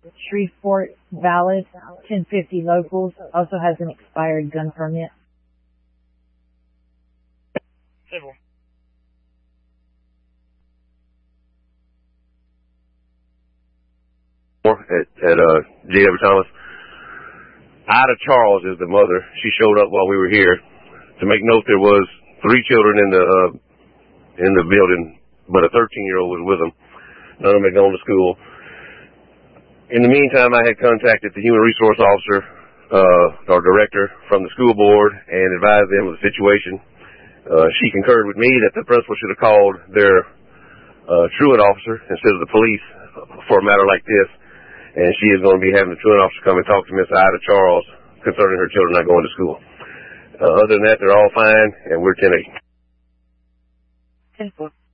Shreveport, valid, 1050 locals, also has an expired gun permit. Civil. At J.W. Thomas. Ida Charles is the mother. She showed up while we were here. To make note, there was 3 children in the building, but a 13-year-old was with them. None of them had gone to school. In the meantime, I had contacted the human resource officer, our director from the school board, and advised them of the situation. She concurred with me that the principal should have called their truant officer instead of the police for a matter like this. And she is going to be having the truant officer come and talk to Miss Ida Charles concerning her children not going to school. Other than that, they're all fine, and we're 10-8. 10-4.